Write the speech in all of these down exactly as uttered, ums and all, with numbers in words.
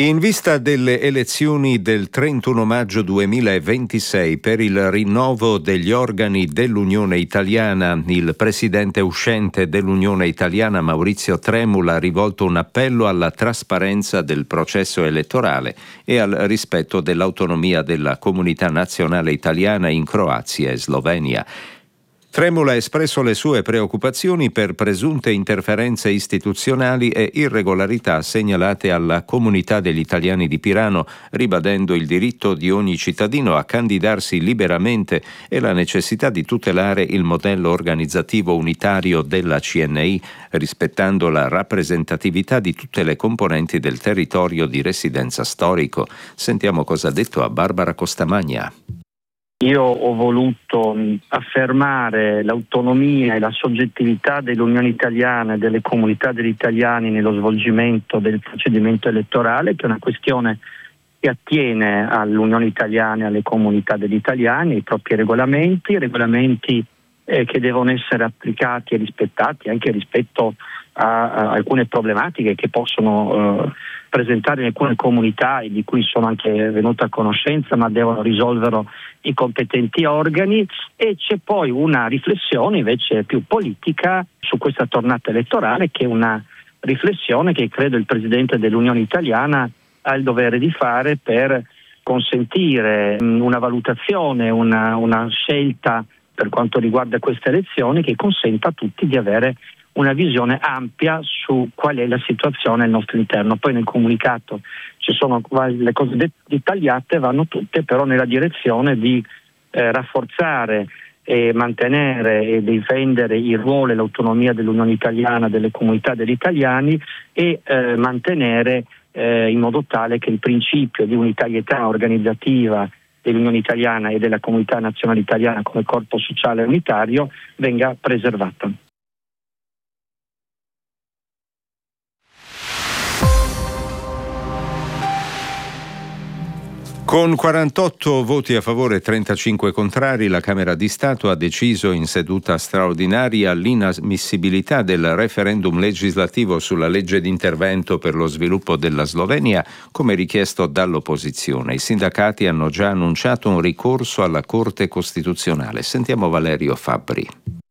In vista delle elezioni del trentuno maggio duemilaventisei per il rinnovo degli organi dell'Unione Italiana, il presidente uscente dell'Unione Italiana Maurizio Tremula ha rivolto un appello alla trasparenza del processo elettorale e al rispetto dell'autonomia della comunità nazionale italiana in Croazia e Slovenia. Tremula ha espresso le sue preoccupazioni per presunte interferenze istituzionali e irregolarità segnalate alla comunità degli italiani di Pirano, ribadendo il diritto di ogni cittadino a candidarsi liberamente e la necessità di tutelare il modello organizzativo unitario della C N I, rispettando la rappresentatività di tutte le componenti del territorio di residenza storico. Sentiamo cosa ha detto a Barbara Costamagna. Io ho voluto affermare l'autonomia e la soggettività dell'Unione Italiana e delle comunità degli italiani nello svolgimento del procedimento elettorale, che è una questione che attiene all'Unione Italiana e alle comunità degli italiani, ai propri regolamenti, regolamenti eh, che devono essere applicati e rispettati anche rispetto a, a alcune problematiche che possono eh, presentare in alcune comunità e di cui sono anche venuto a conoscenza, ma devono risolverlo i competenti organi. E c'è poi una riflessione invece più politica su questa tornata elettorale, che è una riflessione che credo il Presidente dell'Unione Italiana ha il dovere di fare per consentire una valutazione, una, una scelta per quanto riguarda queste elezioni che consenta a tutti di avere una visione ampia su qual è la situazione al nostro interno. Poi nel comunicato ci sono le cose dettagliate, vanno tutte però nella direzione di eh, rafforzare e mantenere e difendere il ruolo e l'autonomia dell'Unione Italiana, delle comunità degli italiani e eh, mantenere eh, in modo tale che il principio di unitarietà organizzativa dell'Unione Italiana e della comunità nazionale italiana come corpo sociale unitario venga preservato. Con quarantotto voti a favore e trentacinque contrari, la Camera di Stato ha deciso in seduta straordinaria l'inammissibilità del referendum legislativo sulla legge d'intervento per lo sviluppo della Slovenia, come richiesto dall'opposizione. I sindacati hanno già annunciato un ricorso alla Corte Costituzionale. Sentiamo Valerio Fabbri.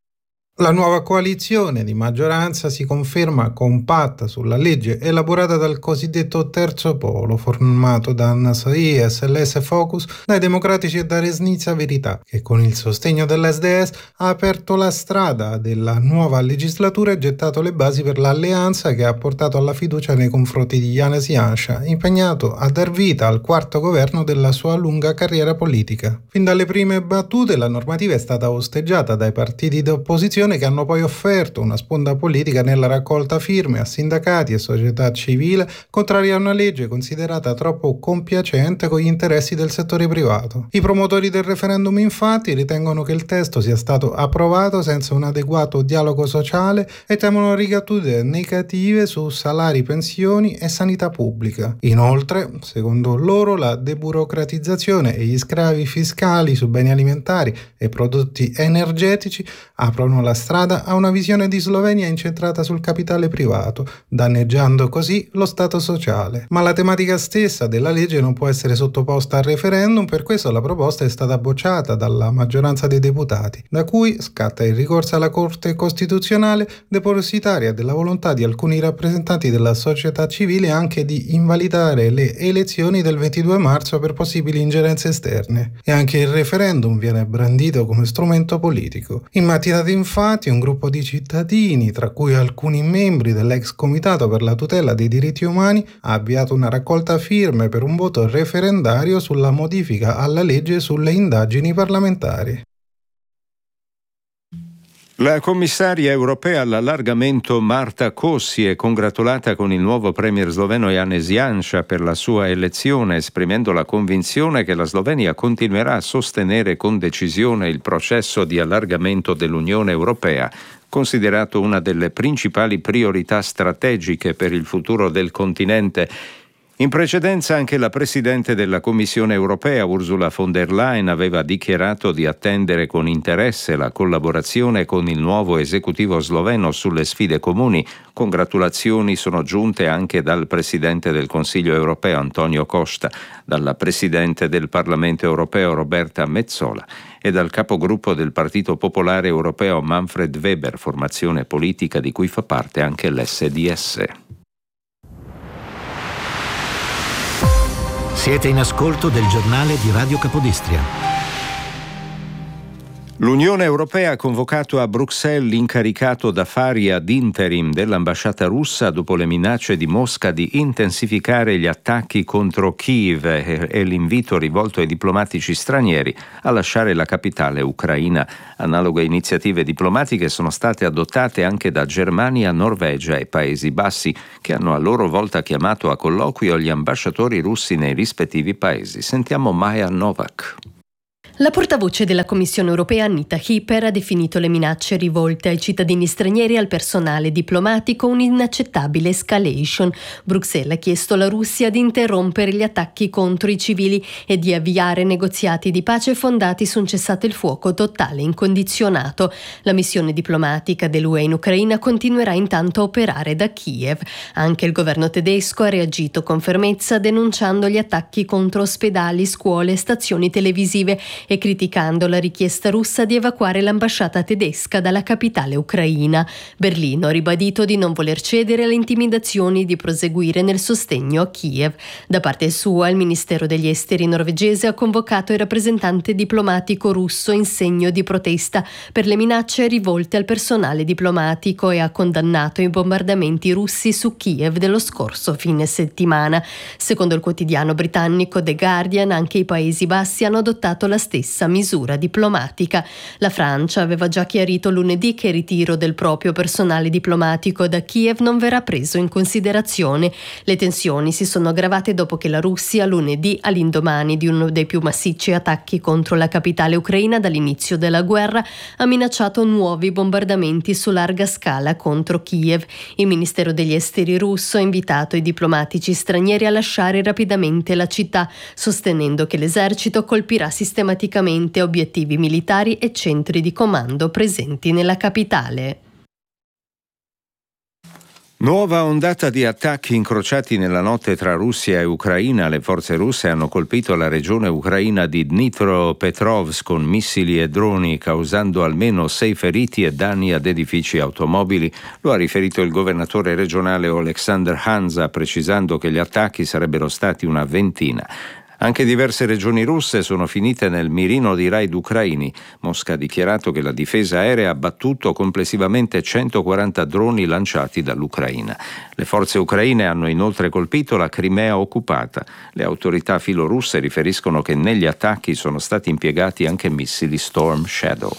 La nuova coalizione di maggioranza si conferma compatta sulla legge elaborata dal cosiddetto Terzo Polo, formato da Annasai e S L S Focus, dai democratici e da Resnica Verità, che con il sostegno dell'S D S ha aperto la strada della nuova legislatura e gettato le basi per l'alleanza che ha portato alla fiducia nei confronti di Janez Janša, impegnato a dar vita al quarto governo della sua lunga carriera politica. Fin dalle prime battute la normativa è stata osteggiata dai partiti di opposizione che hanno poi offerto una sponda politica nella raccolta firme a sindacati e società civile contrari a una legge considerata troppo compiacente con gli interessi del settore privato. I promotori del referendum infatti ritengono che il testo sia stato approvato senza un adeguato dialogo sociale e temono ricadute negative su salari, pensioni e sanità pubblica. Inoltre, secondo loro, la deburocratizzazione e gli sgravi fiscali su beni alimentari e prodotti energetici aprono la strada a una visione di Slovenia incentrata sul capitale privato, danneggiando così lo Stato sociale. Ma la tematica stessa della legge non può essere sottoposta al referendum, per questo la proposta è stata bocciata dalla maggioranza dei deputati, da cui scatta il ricorso alla Corte Costituzionale, depositaria della volontà di alcuni rappresentanti della società civile anche di invalidare le elezioni del ventidue marzo per possibili ingerenze esterne. E anche il referendum viene brandito come strumento politico. In mattinata infatti un gruppo di cittadini, tra cui alcuni membri dell'ex comitato per la tutela dei diritti umani, ha avviato una raccolta firme per un voto referendario sulla modifica alla legge sulle indagini parlamentari. La commissaria europea all'allargamento Marta Kos si è congratulata con il nuovo premier sloveno Janez Janša per la sua elezione, esprimendo la convinzione che la Slovenia continuerà a sostenere con decisione il processo di allargamento dell'Unione Europea, considerato una delle principali priorità strategiche per il futuro del continente. In precedenza anche la Presidente della Commissione europea, Ursula von der Leyen, aveva dichiarato di attendere con interesse la collaborazione con il nuovo esecutivo sloveno sulle sfide comuni. Congratulazioni sono giunte anche dal Presidente del Consiglio europeo, Antonio Costa, dalla Presidente del Parlamento europeo, Roberta Metsola, e dal capogruppo del Partito Popolare Europeo, Manfred Weber, formazione politica di cui fa parte anche l'S D S. Siete in ascolto del giornale di Radio Capodistria. L'Unione Europea ha convocato a Bruxelles l'incaricato d'affari ad interim dell'ambasciata russa dopo le minacce di Mosca di intensificare gli attacchi contro Kiev e l'invito rivolto ai diplomatici stranieri a lasciare la capitale ucraina. Analoghe iniziative diplomatiche sono state adottate anche da Germania, Norvegia e Paesi Bassi, che hanno a loro volta chiamato a colloquio gli ambasciatori russi nei rispettivi paesi. Sentiamo Maja Novak. La portavoce della Commissione europea Anita Hipper ha definito le minacce rivolte ai cittadini stranieri e al personale diplomatico un'inaccettabile escalation. Bruxelles ha chiesto alla Russia di interrompere gli attacchi contro i civili e di avviare negoziati di pace fondati su un cessate il fuoco totale e incondizionato. La missione diplomatica dell'U E in Ucraina continuerà intanto a operare da Kiev. Anche il governo tedesco ha reagito con fermezza denunciando gli attacchi contro ospedali, scuole e stazioni televisive e criticando la richiesta russa di evacuare l'ambasciata tedesca dalla capitale ucraina. Berlino ha ribadito di non voler cedere alle intimidazioni di proseguire nel sostegno a Kiev. Da parte sua, il Ministero degli Esteri norvegese ha convocato il rappresentante diplomatico russo in segno di protesta per le minacce rivolte al personale diplomatico e ha condannato i bombardamenti russi su Kiev dello scorso fine settimana. Secondo il quotidiano britannico The Guardian, anche i Paesi Bassi hanno adottato la stessa misura diplomatica. La Francia aveva già chiarito lunedì che il ritiro del proprio personale diplomatico da Kiev non verrà preso in considerazione. Le tensioni si sono aggravate dopo che la Russia lunedì, all'indomani di uno dei più massicci attacchi contro la capitale ucraina dall'inizio della guerra, ha minacciato nuovi bombardamenti su larga scala contro Kiev. Il Ministero degli Esteri russo ha invitato i diplomatici stranieri a lasciare rapidamente la città, sostenendo che l'esercito colpirà sistematicamente obiettivi militari e centri di comando presenti nella capitale. Nuova ondata di attacchi incrociati nella notte tra Russia e Ucraina. Le forze russe hanno colpito la regione ucraina di Dnipropetrovsk con missili e droni, causando almeno sei feriti e danni ad edifici e automobili. Lo ha riferito il governatore regionale Oleksandr Hanza, precisando che gli attacchi sarebbero stati una ventina. Anche diverse regioni russe sono finite nel mirino di raid ucraini. Mosca ha dichiarato che la difesa aerea ha abbattuto complessivamente centoquaranta droni lanciati dall'Ucraina. Le forze ucraine hanno inoltre colpito la Crimea occupata. Le autorità filorusse riferiscono che negli attacchi sono stati impiegati anche missili Storm Shadow.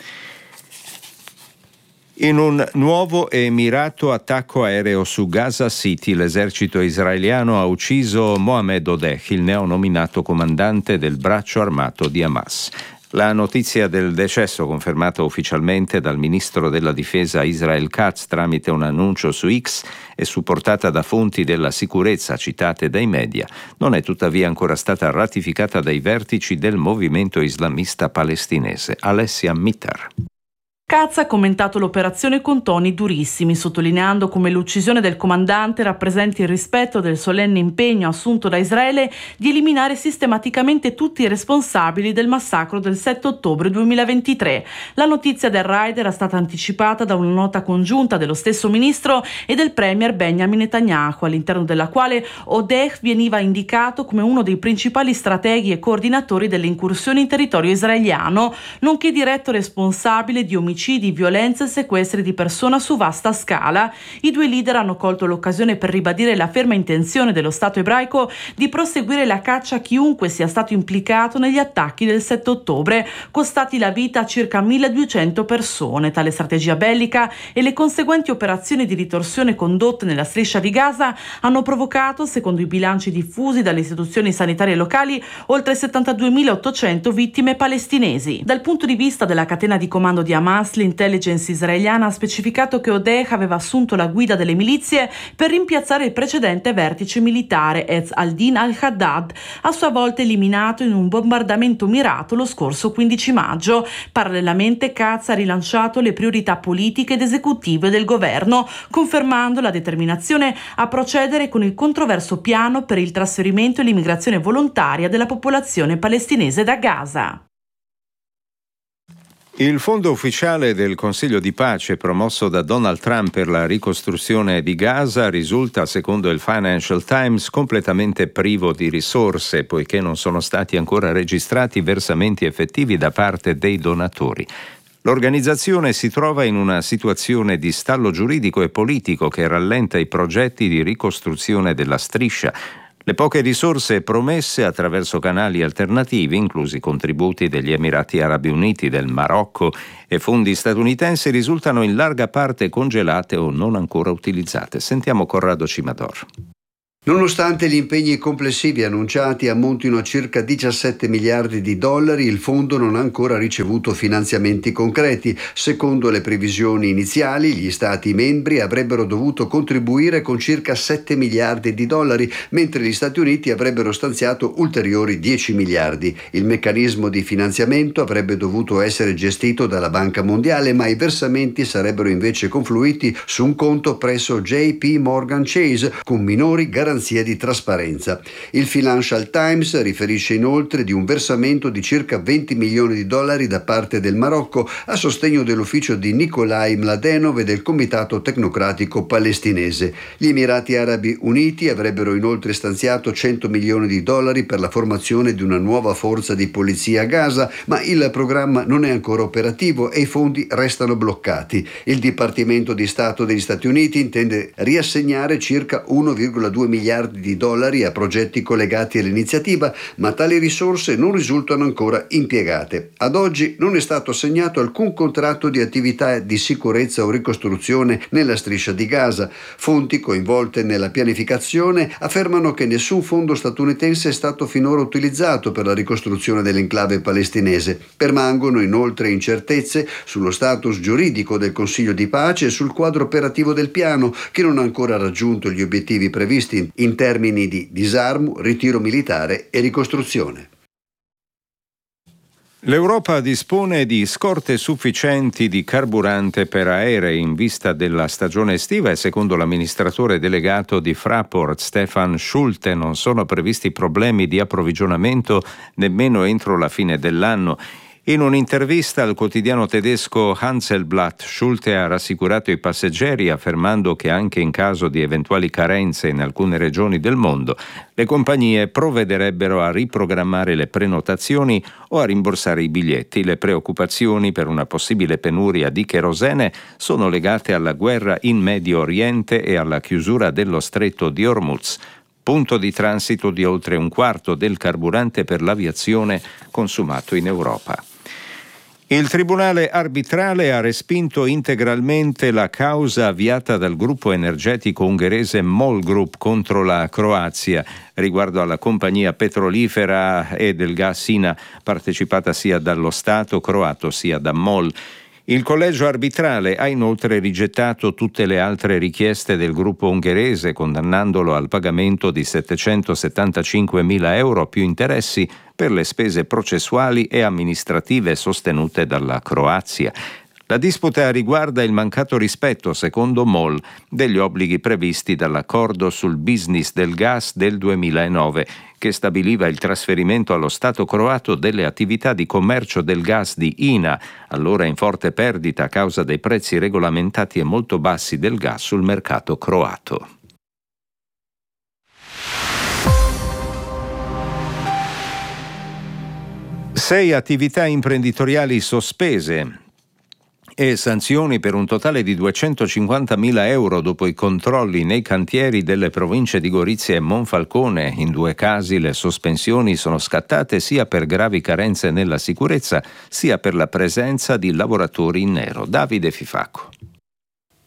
In un nuovo e mirato attacco aereo su Gaza City, l'esercito israeliano ha ucciso Mohamed Odeh, il neonominato comandante del braccio armato di Hamas. La notizia del decesso, confermata ufficialmente dal ministro della difesa Israel Katz tramite un annuncio su X e supportata da fonti della sicurezza citate dai media, non è tuttavia ancora stata ratificata dai vertici del movimento islamista palestinese. Alessia Mittar. Katz ha commentato l'operazione con toni durissimi, sottolineando come l'uccisione del comandante rappresenti il rispetto del solenne impegno assunto da Israele di eliminare sistematicamente tutti i responsabili del massacro del sette ottobre duemilaventitré. La notizia del raid era stata anticipata da una nota congiunta dello stesso ministro e del premier Benjamin Netanyahu, all'interno della quale Odeh veniva indicato come uno dei principali strateghi e coordinatori delle incursioni in territorio israeliano, nonché diretto responsabile di omicidi, violenze e sequestri di persona su vasta scala. I due leader hanno colto l'occasione per ribadire la ferma intenzione dello Stato ebraico di proseguire la caccia a chiunque sia stato implicato negli attacchi del sette ottobre, costati la vita a circa milleduecento persone. Tale strategia bellica e le conseguenti operazioni di ritorsione condotte nella striscia di Gaza hanno provocato, secondo i bilanci diffusi dalle istituzioni sanitarie locali, oltre settantaduemilaottocento vittime palestinesi. Dal punto di vista della catena di comando di Hamas, Hamas, l'intelligence israeliana ha specificato che Odeh aveva assunto la guida delle milizie per rimpiazzare il precedente vertice militare Ez al-Din al-Haddad, a sua volta eliminato in un bombardamento mirato lo scorso quindici maggio. Parallelamente Katz ha rilanciato le priorità politiche ed esecutive del governo, confermando la determinazione a procedere con il controverso piano per il trasferimento e l'immigrazione volontaria della popolazione palestinese da Gaza. Il fondo ufficiale del Consiglio di pace promosso da Donald Trump per la ricostruzione di Gaza risulta, secondo il Financial Times, completamente privo di risorse, poiché non sono stati ancora registrati versamenti effettivi da parte dei donatori. L'organizzazione si trova in una situazione di stallo giuridico e politico che rallenta i progetti di ricostruzione della striscia. Le poche risorse promesse attraverso canali alternativi, inclusi contributi degli Emirati Arabi Uniti, del Marocco e fondi statunitensi, risultano in larga parte congelate o non ancora utilizzate. Sentiamo Corrado Cimador. Nonostante gli impegni complessivi annunciati ammontino a circa diciassette miliardi di dollari, il fondo non ha ancora ricevuto finanziamenti concreti. Secondo le previsioni iniziali, gli Stati membri avrebbero dovuto contribuire con circa sette miliardi di dollari, mentre gli Stati Uniti avrebbero stanziato ulteriori dieci miliardi. Il meccanismo di finanziamento avrebbe dovuto essere gestito dalla Banca Mondiale, ma i versamenti sarebbero invece confluiti su un conto presso J P Morgan Chase, con minori garanzie di trasparenza. Il Financial Times riferisce inoltre di un versamento di circa venti milioni di dollari da parte del Marocco a sostegno dell'ufficio di Nikolai Mladenov e del Comitato Tecnocratico Palestinese. Gli Emirati Arabi Uniti avrebbero inoltre stanziato cento milioni di dollari per la formazione di una nuova forza di polizia a Gaza, ma il programma non è ancora operativo e i fondi restano bloccati. Il Dipartimento di Stato degli Stati Uniti intende riassegnare circa uno virgola due miliardi di dollari a progetti collegati all'iniziativa, ma tali risorse non risultano ancora impiegate. Ad oggi non è stato assegnato alcun contratto di attività di sicurezza o ricostruzione nella striscia di Gaza. Fonti coinvolte nella pianificazione affermano che nessun fondo statunitense è stato finora utilizzato per la ricostruzione dell'enclave palestinese. Permangono inoltre incertezze sullo status giuridico del Consiglio di pace e sul quadro operativo del piano, che non ha ancora raggiunto gli obiettivi previsti in termini di disarmo, ritiro militare e ricostruzione. L'Europa dispone di scorte sufficienti di carburante per aerei in vista della stagione estiva e, secondo l'amministratore delegato di Fraport, Stefan Schulte, non sono previsti problemi di approvvigionamento nemmeno entro la fine dell'anno. In un'intervista al quotidiano tedesco Handelsblatt, Schulte ha rassicurato i passeggeri affermando che anche in caso di eventuali carenze in alcune regioni del mondo, le compagnie provvederebbero a riprogrammare le prenotazioni o a rimborsare i biglietti. Le preoccupazioni per una possibile penuria di kerosene sono legate alla guerra in Medio Oriente e alla chiusura dello stretto di Hormuz, punto di transito di oltre un quarto del carburante per l'aviazione consumato in Europa. Il tribunale arbitrale ha respinto integralmente la causa avviata dal gruppo energetico ungherese MOL Group contro la Croazia riguardo alla compagnia petrolifera e del gas Sina partecipata sia dallo Stato croato sia da MOL. Il collegio arbitrale ha inoltre rigettato tutte le altre richieste del gruppo ungherese, condannandolo al pagamento di settecentosettantacinquemila euro più interessi per le spese processuali e amministrative sostenute dalla Croazia. La disputa riguarda il mancato rispetto, secondo MOL, degli obblighi previsti dall'accordo sul business del gas del duemilanove, che stabiliva il trasferimento allo Stato croato delle attività di commercio del gas di I N A, allora in forte perdita a causa dei prezzi regolamentati e molto bassi del gas sul mercato croato. Sei attività imprenditoriali sospese e sanzioni per un totale di duecentocinquantamila euro dopo i controlli nei cantieri delle province di Gorizia e Monfalcone. In due casi le sospensioni sono scattate sia per gravi carenze nella sicurezza sia per la presenza di lavoratori in nero. Davide Fifacco.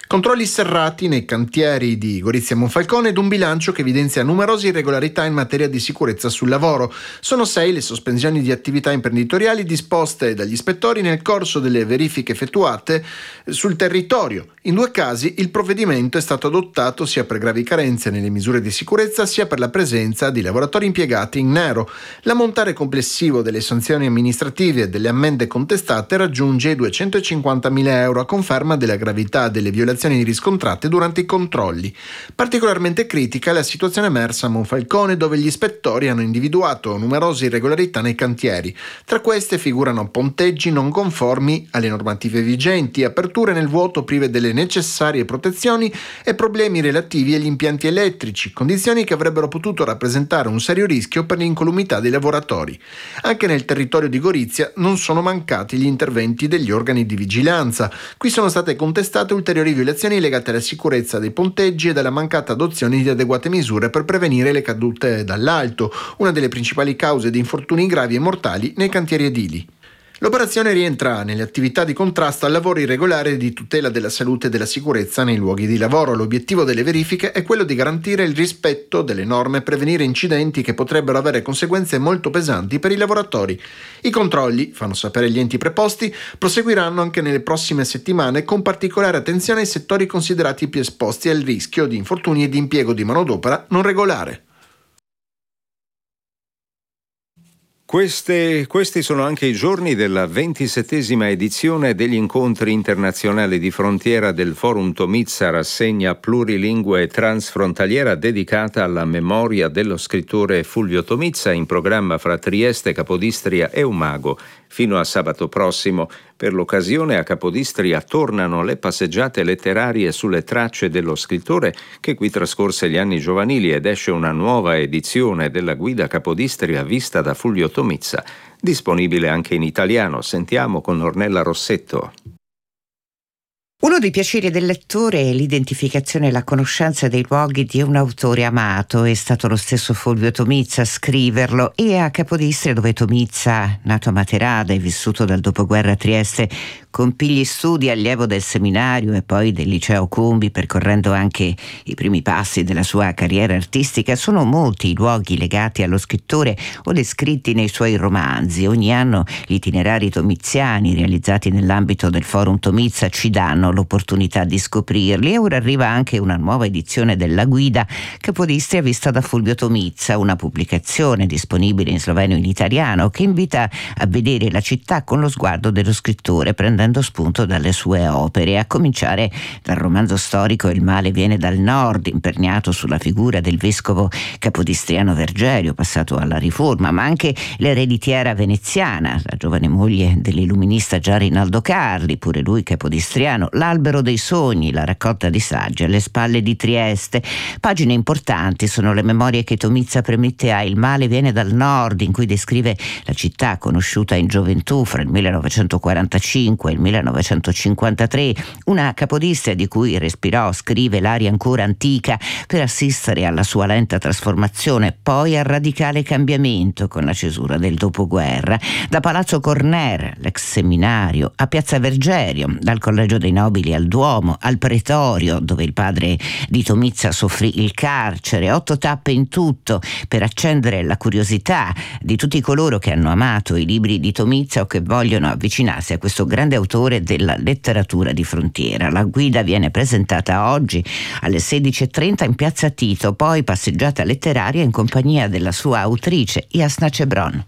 Controlli serrati nei cantieri di Gorizia e Monfalcone ed un bilancio che evidenzia numerose irregolarità in materia di sicurezza sul lavoro. Sono sei le sospensioni di attività imprenditoriali disposte dagli ispettori nel corso delle verifiche effettuate sul territorio. In due casi il provvedimento è stato adottato sia per gravi carenze nelle misure di sicurezza sia per la presenza di lavoratori impiegati in nero. L'ammontare complessivo delle sanzioni amministrative e delle ammende contestate raggiunge i duecentocinquantamila euro a conferma della gravità delle violazioni riscontrate durante i controlli. Particolarmente critica è la situazione emersa a Monfalcone, dove gli ispettori hanno individuato numerose irregolarità nei cantieri. Tra queste figurano ponteggi non conformi alle normative vigenti, aperture nel vuoto prive delle necessarie protezioni e problemi relativi agli impianti elettrici, condizioni che avrebbero potuto rappresentare un serio rischio per l'incolumità dei lavoratori. Anche nel territorio di Gorizia non sono mancati gli interventi degli organi di vigilanza. Qui sono state contestate ulteriori violazioni legate alla sicurezza dei ponteggi e alla mancata adozione di adeguate misure per prevenire le cadute dall'alto, una delle principali cause di infortuni gravi e mortali nei cantieri edili. L'operazione rientra nelle attività di contrasto al lavoro irregolare e di tutela della salute e della sicurezza nei luoghi di lavoro. L'obiettivo delle verifiche è quello di garantire il rispetto delle norme e prevenire incidenti che potrebbero avere conseguenze molto pesanti per i lavoratori. I controlli, fanno sapere gli enti preposti, proseguiranno anche nelle prossime settimane con particolare attenzione ai settori considerati più esposti al rischio di infortuni e di impiego di manodopera non regolare. Queste, questi sono anche i giorni della ventisettesima edizione degli incontri internazionali di frontiera del Forum Tomizza, rassegna plurilingue e transfrontaliera dedicata alla memoria dello scrittore Fulvio Tomizza, in programma fra Trieste, Capodistria e Umago fino a sabato prossimo. Per l'occasione a Capodistria tornano le passeggiate letterarie sulle tracce dello scrittore che qui trascorse gli anni giovanili, ed esce una nuova edizione della guida Capodistria vista da Fulvio Tomizza, disponibile anche in italiano. Sentiamo con Ornella Rossetto. Uno dei piaceri del lettore è l'identificazione e la conoscenza dei luoghi di un autore amato. È stato lo stesso Fulvio Tomizza a scriverlo, e a Capodistria, dove Tomizza, nato a Materada e vissuto dal dopoguerra a Trieste, compì gli studi allievo del seminario e poi del liceo Cumbi, percorrendo anche i primi passi della sua carriera artistica. Sono molti i luoghi legati allo scrittore o descritti nei suoi romanzi. Ogni anno gli itinerari tomiziani realizzati nell'ambito del Forum Tomizza ci danno l'opportunità di scoprirli, e ora arriva anche una nuova edizione della guida Capodistria vista da Fulvio Tomizza, una pubblicazione disponibile in sloveno e in italiano che invita a vedere la città con lo sguardo dello scrittore, prendendo spunto dalle sue opere, a cominciare dal romanzo storico Il male viene dal nord, imperniato sulla figura del vescovo capodistriano Vergerio, passato alla Riforma, ma anche l'ereditiera veneziana, la giovane moglie dell'illuminista già Rinaldo Carli, pure lui capodistriano, L'albero dei sogni, la raccolta di saggi alle spalle di Trieste. Pagine importanti sono le memorie che Tomizza premette a Il male viene dal nord, in cui descrive la città conosciuta in gioventù fra il millenovecentoquarantacinque e il millenovecentocinquantatré, una Capodistria di cui respirò, scrive, l'aria ancora antica, per assistere alla sua lenta trasformazione, poi al radicale cambiamento con la cesura del dopoguerra. Da Palazzo Corner, l'ex seminario, a Piazza Vergerio, dal Collegio dei Nobili al Duomo, al Pretorio, dove il padre di Tomizza soffrì il carcere. Otto tappe in tutto per accendere la curiosità di tutti coloro che hanno amato i libri di Tomizza o che vogliono avvicinarsi a questo grande autore della letteratura di frontiera. La guida viene presentata oggi alle sedici e trenta in Piazza Tito, poi passeggiata letteraria in compagnia della sua autrice Jasna Cebron.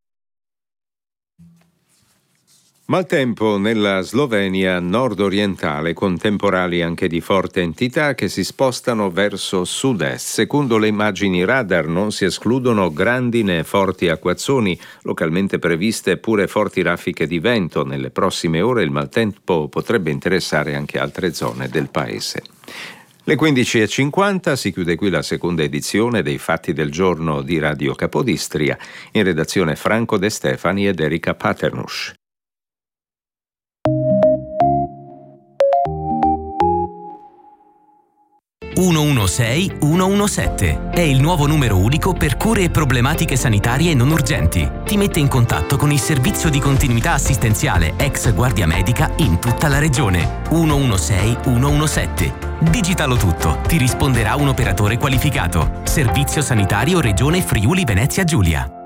Maltempo nella Slovenia nord-orientale, con temporali anche di forte entità che si spostano verso sud-est. Secondo le immagini radar non si escludono grandine e forti acquazzoni, localmente previste pure forti raffiche di vento. Nelle prossime ore il maltempo potrebbe interessare anche altre zone del paese. Le quindici e cinquanta si chiude qui la seconda edizione dei Fatti del Giorno di Radio Capodistria. In redazione Franco De Stefani ed Erika Paternusch. uno uno sei uno uno sette. È il nuovo numero unico per cure e problematiche sanitarie non urgenti. Ti mette in contatto con il servizio di continuità assistenziale ex Guardia Medica in tutta la regione. uno uno sei uno uno sette. Digitalo tutto, ti risponderà un operatore qualificato. Servizio Sanitario Regione Friuli Venezia Giulia.